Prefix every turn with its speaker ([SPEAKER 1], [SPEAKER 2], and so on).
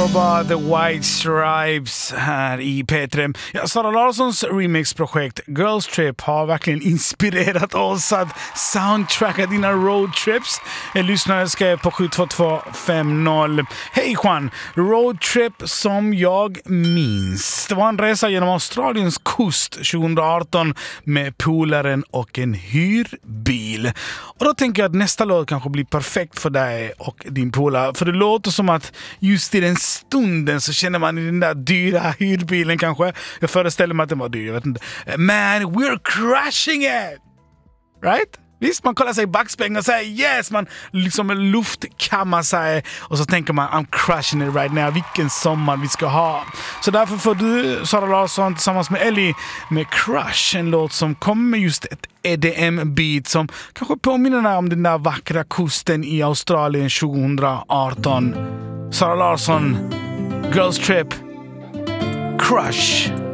[SPEAKER 1] Europa, The White Stripes här i P3. Ja, Sara Larssons remixprojekt Girls Trip har verkligen inspirerat oss att soundtracka dina roadtrips. En lyssnare skrev på 72250. Hej Juan, roadtrip som jag minns. Det var en resa genom Australiens kust 2018 med polaren och en hyrbil. Och då tänker jag att nästa låt kanske blir perfekt för dig och din polare. För det låter som att just i den stunden så känner man i den där dyra hyrbilen kanske. Jag föreställer mig att den var dyr, jag vet inte. Man, we're crushing it! Right? Visst, man kollar sig i backspegeln och säger yes, man liksom luftkammar sig och så tänker man I'm crushing it right now, vilken sommar vi ska ha. Så därför får du, Sara Larsson, tillsammans med Ellie med Crush, en låt som kommer med just ett EDM-beat som kanske påminner om den där vackra kusten i Australien 2018. Sara Larsson, Girls Trip, Crush.